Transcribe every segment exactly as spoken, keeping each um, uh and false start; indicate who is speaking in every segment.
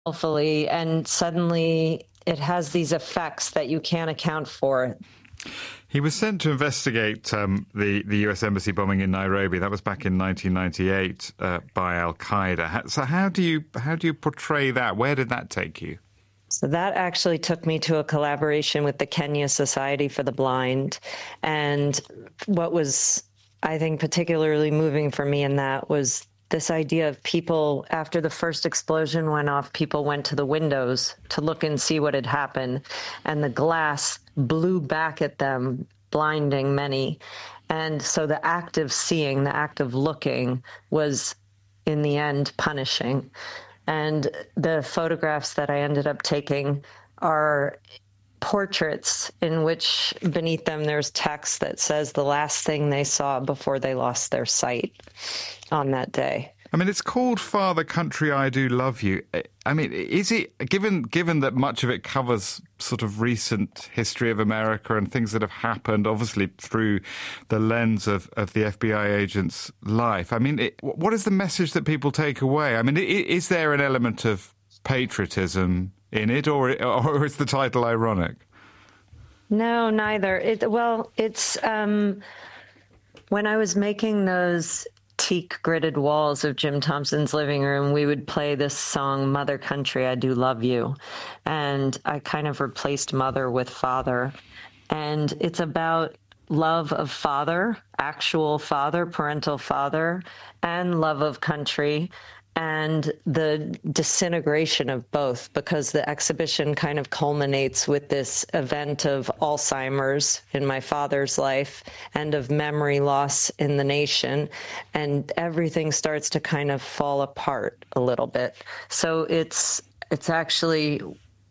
Speaker 1: Hopefully, and suddenly it has these effects that you can't account for.
Speaker 2: He was sent to investigate um, the, the U S Embassy bombing in Nairobi. That was back in nineteen ninety-eight uh, by Al-Qaeda. So how do you how do you portray that? Where did that take you?
Speaker 1: So that actually took me to a collaboration with the Kenya Society for the Blind. And what was, I think, particularly moving for me in that was this idea of people, after the first explosion went off, people went to the windows to look and see what had happened. And the glass blew back at them, blinding many. And so the act of seeing, the act of looking was, in the end, punishing. And the photographs that I ended up taking are portraits in which beneath them there's text that says the last thing they saw before they lost their sight on that day.
Speaker 2: I mean, it's called Father Country, I Do Love You. I mean, is it, given given that much of it covers sort of recent history of America and things that have happened, obviously through the lens of, of the F B I agent's life, I mean, it, what is the message that people take away? I mean, is there an element of patriotism in it, or or is the title ironic?
Speaker 1: No, neither. It, well, it's um, when I was making those teak gridded walls of Jim Thompson's living room, we would play this song, Mother Country, I Do Love You. And I kind of replaced mother with father. And it's about love of father, actual father, parental father, and love of country, and the disintegration of both, because the exhibition kind of culminates with this event of Alzheimer's in my father's life and of memory loss in the nation, and everything starts to kind of fall apart a little bit. So it's it's actually,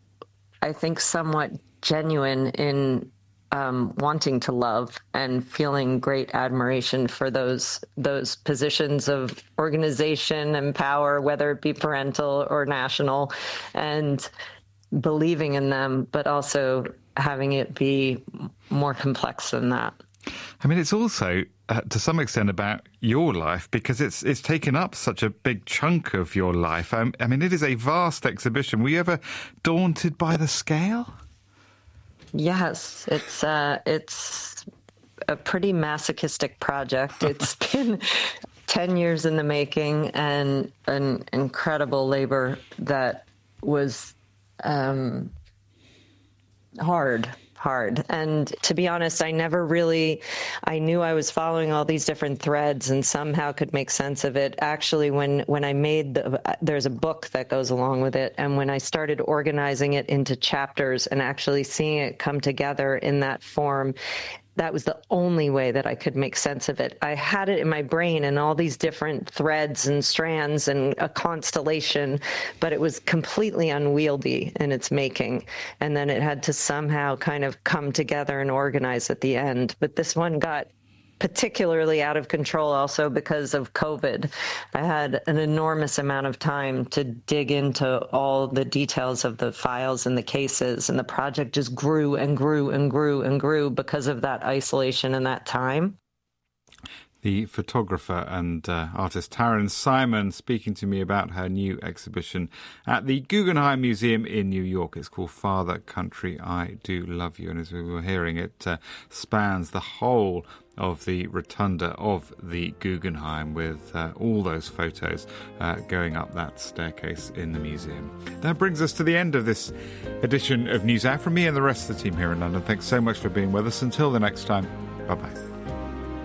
Speaker 1: I think, somewhat genuine in Um, wanting to love and feeling great admiration for those those positions of organization and power, whether it be parental or national, and believing in them, but also having it be more complex than that.
Speaker 2: I mean, it's also, uh, to some extent, about your life, because it's it's taken up such a big chunk of your life. Um, I mean, it is a vast exhibition. Were you ever daunted by the scale?
Speaker 1: Yes, it's uh, it's a pretty masochistic project. It's been ten years in the making, and an incredible labor that was um, hard. hard. And to be honest, I never really, I knew I was following all these different threads and somehow could make sense of it. Actually, when, when I made the, there's a book that goes along with it. And when I started organizing it into chapters and actually seeing it come together in that form, that was the only way that I could make sense of it. I had it in my brain and all these different threads and strands and a constellation, but it was completely unwieldy in its making. And then it had to somehow kind of come together and organize at the end. But this one got particularly out of control also because of COVID. I had an enormous amount of time to dig into all the details of the files and the cases, and the project just grew and grew and grew and grew because of that isolation and that time.
Speaker 2: The photographer and uh, artist Taryn Simon speaking to me about her new exhibition at the Guggenheim Museum in New York. It's called Father Country, I Do Love You. And as we were hearing, it uh, spans the whole of the rotunda of the Guggenheim, with uh, all those photos uh, going up that staircase in the museum. That brings us to the end of this edition of NewsHour. From me and the rest of the team here in London, thanks so much for being with us. Until the next time, bye-bye.